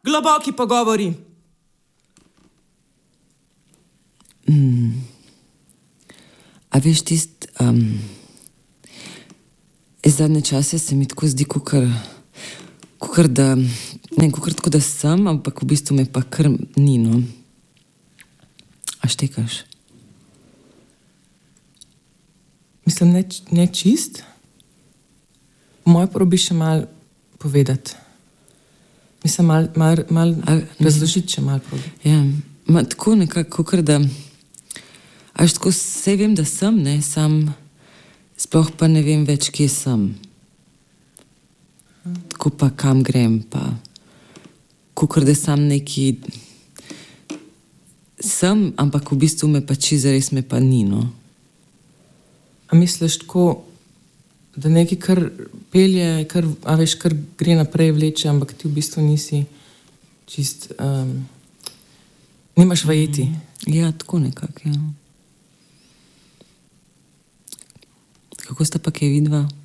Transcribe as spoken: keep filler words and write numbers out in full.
Globoki pogovori. Mm. A veš tist, um, zadnje čase se mi tako zdi, kukar, kukar da, ne, kukar tako da sem, ampak v bistvu me pa kar ni, no. A štekaš? Mislim, ne, ne čist. Moj probi še mal povedati. Mislim, mal, mal, mal razložiti še mal probi. Ja, ma, tako nekako, kukar da, až tako vse vem, da sem, ne, sam sploh pa ne vem več, kje sem. Tako pa kam grem, pa kukar da sam neki sem, ampak v bistvu me pa čisto zares me pa ni, no. A misliš tako, da nekaj kar pelje, kar, a veš, kar gre naprej vleče, ampak ti v bistvu nisi čist, um, nimaš vajeti? Ja, tako nekako, ja. Kako sta pa kaj vidva?